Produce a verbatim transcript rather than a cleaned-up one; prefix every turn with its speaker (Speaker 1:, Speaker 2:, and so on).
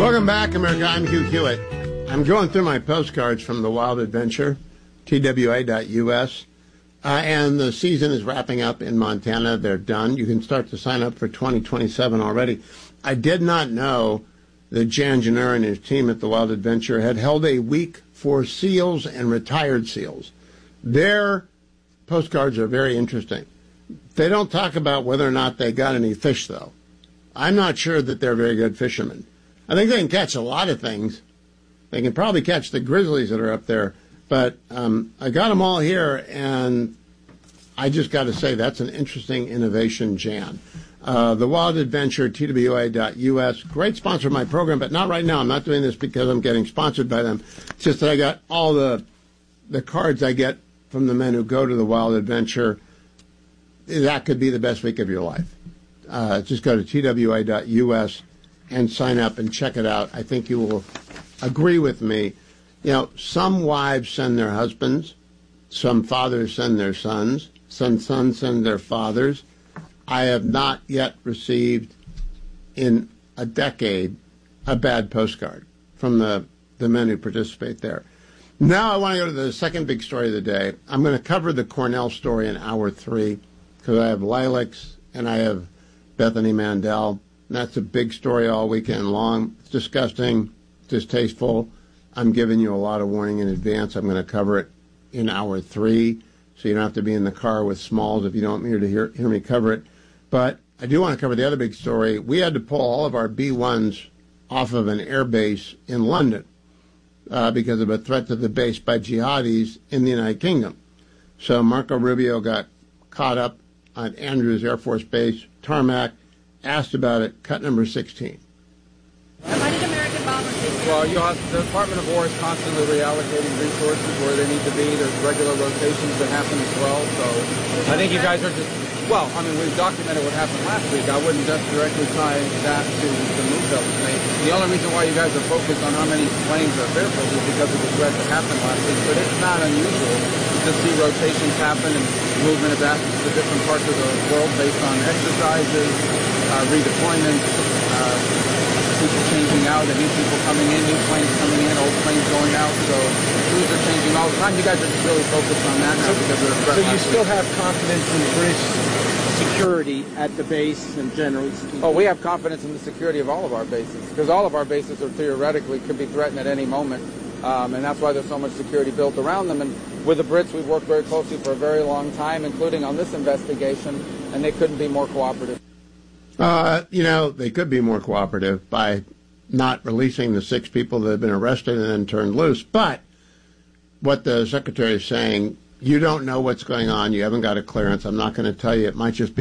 Speaker 1: Welcome back, America. I'm Hugh Hewitt. I'm going through my postcards from the Wild Adventure, T W A dot U S, uh, and the season is wrapping up in Montana. They're done. You can start to sign up for twenty twenty-seven already. I did not know that Jan Jenner and his team at the Wild Adventure had held a week for SEALs and retired SEALs. Their postcards are very interesting. They don't talk about whether or not they got any fish, though. I'm not sure that they're very good fishermen. I think they can catch a lot of things. They can probably catch the grizzlies that are up there. But um, I got them all here, and I just got to say that's an interesting innovation, Jan. Uh, the Wild Adventure, T W A dot U S, great sponsor of my program, but not right now. I'm not doing this because I'm getting sponsored by them. It's just that I got all the the cards I get from the men who go to the Wild Adventure. That could be the best week of your life. Uh, just go to T W A dot U S and sign up and check it out. I think you will agree with me. You know, some wives send their husbands, some fathers send their sons, some sons send their fathers. I have not yet received in a decade a bad postcard from the, the men who participate there. Now I want to go to the second big story of the day. I'm going to cover the Cornell story in hour three because I have Lilacs and I have Bethany Mandel. And that's a big story all weekend long. It's disgusting, distasteful. I'm giving you a lot of warning in advance. I'm going to cover it in hour three, so you don't have to be in the car with Smalls if you don't want to hear, hear me cover it. But I do want to cover the other big story. We had to pull all of our B ones off of an air base in London uh, because of a threat to the base by jihadis in the United Kingdom. So Marco Rubio got caught up on Andrews Air Force Base, tarmac, asked about it, cut number sixteen.
Speaker 2: Why did American bombers take
Speaker 3: Well, you have, the Department of War is constantly reallocating resources where they need to be. There's regular rotations that happen as well. So I think you guys are just, well, I mean, we've documented what happened last week. I wouldn't just directly tie that to the move that was made. The only reason why you guys are focused on how many planes are airfield is because of the threat that happened last week. But it's not unusual to see rotations happen and movement of assets to different parts of the world based on exercises, uh, redeployment, uh, people changing out, and new people coming in, new planes coming in, old planes going out. So crews are changing all the time. You guys are just really focused on that now because of the threat.
Speaker 4: So you still have confidence in the British security at the base and generally speaking?
Speaker 3: Oh, we have confidence in the security of all of our bases because all of our bases are theoretically could be threatened at any moment. Um, and that's why there's so much security built around them. And with the Brits, we've worked very closely for a very long time, including on this investigation, and they couldn't be more cooperative.
Speaker 1: Uh, you know, they could be more cooperative by not releasing the six people that have been arrested and then turned loose. But what the Secretary is saying, you don't know what's going on. You haven't got a clearance. I'm not going to tell you. It might just be